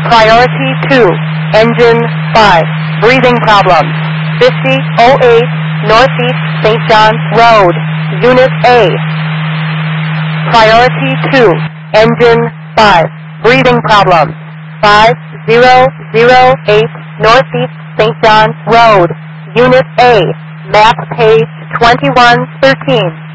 Priority 2, Engine 5, breathing problems. 5008 Northeast St. John's Road, Unit A. Priority 2, Engine 5, breathing problems. 5008 Northeast St. John's Road, Unit A, map page 2113.